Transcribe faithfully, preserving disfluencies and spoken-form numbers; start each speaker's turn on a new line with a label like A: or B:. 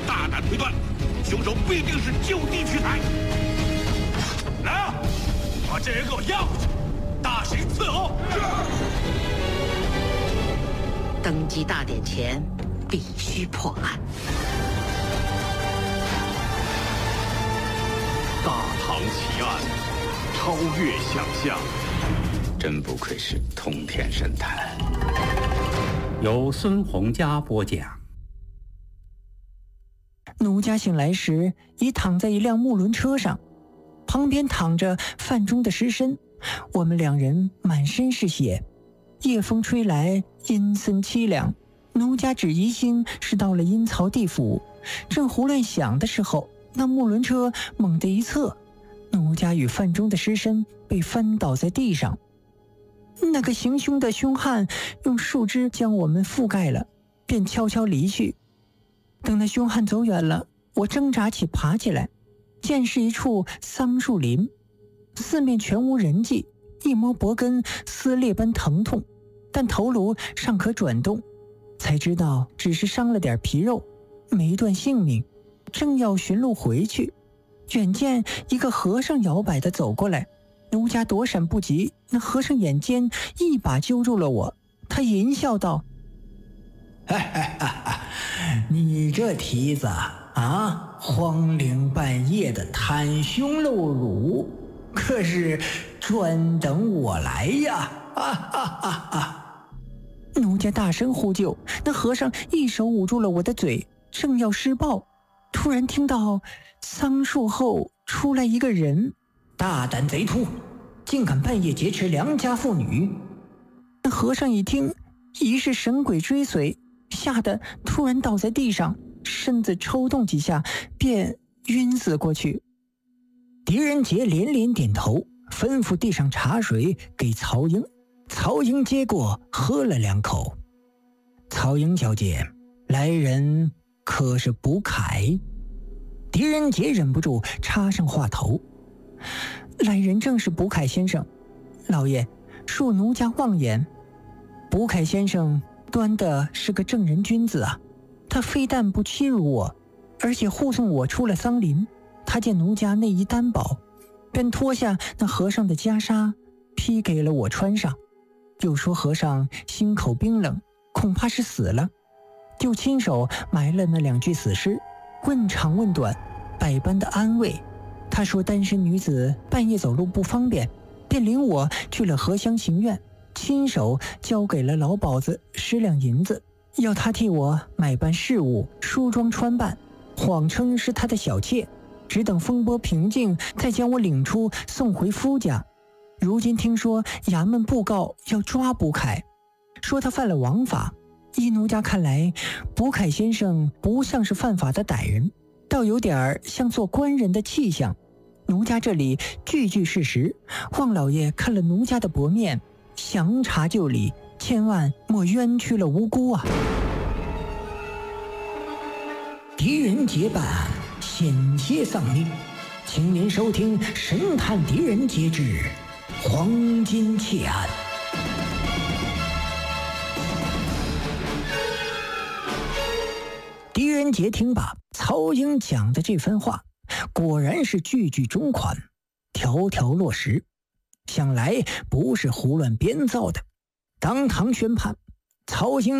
A: 大胆推断，凶手必定是就地取材。来啊，把这人给我押回去，大刑伺候。
B: 登基大典前，必须破案。
C: 大唐奇案，超越想象。
D: 真不愧是通天神探。
E: 由孙洪佳播讲。
F: 奴家醒来时已躺在一辆木轮车上，旁边躺着范中的尸身，我们两人满身是血，夜风吹来，阴森凄凉。奴家只疑心是到了阴曹地府，正胡乱想的时候，那木轮车猛地一侧，奴家与范中的尸身被翻倒在地上。那个行凶的凶悍用树枝将我们覆盖了，便悄悄离去。等那凶悍走远了，我挣扎起爬起来，见是一处桑树林，四面全无人迹，一摸脖根撕裂般疼痛，但头颅尚可转动，才知道只是伤了点皮肉，没断性命。正要寻路回去，远见一个和尚摇摆地走过来，奴家躲闪不及，那和尚眼尖一把揪住了我，他淫笑道：
G: 哈哈哈哈，你这蹄子啊，荒岭半夜的袒胸露乳，可是专等我来呀！哈哈哈哈！
F: 奴家大声呼救，那和尚一手捂住了我的嘴，正要施暴，突然听到桑树后出来一个人。
G: 大胆贼秃，竟敢半夜劫持良家妇女！
F: 那和尚一听疑是神鬼追随，吓得突然倒在地上，身子抽动几下，便晕死过去。
G: 狄仁杰连连点头，吩咐递上茶水给曹英。曹英接过，喝了两口。曹英小姐，来人可是卜凯？狄仁杰忍不住插上话头。
F: 来人正是卜凯先生，老爷，恕奴家妄言。卜凯先生端的是个正人君子啊，他非但不欺辱我，而且护送我出了桑林。他见奴家内衣单薄，便脱下那和尚的袈裟披给了我穿上，又说和尚心口冰冷，恐怕是死了，就亲手埋了那两具死尸，问长问短，百般的安慰。他说单身女子半夜走路不方便，便领我去了荷香行院，亲手交给了老鸨子十两银子，要他替我买办事务，梳妆穿扮，谎称是他的小妾，只等风波平静，再将我领出送回夫家。如今听说衙门布告要抓卜凯，说他犯了王法。依奴家看来，卜凯先生不像是犯法的歹人，倒有点像做官人的气象。奴家这里句句事实，望老爷看了奴家的薄面，详查就理，千万莫冤屈了无辜啊！
G: 狄仁杰办案险些丧命，请您收听《神探狄仁杰之黄金窃案》。狄仁杰听罢曹英讲的这番话，果然是句句中款，条条落实，想来不是胡乱编造的。当堂宣判，曹英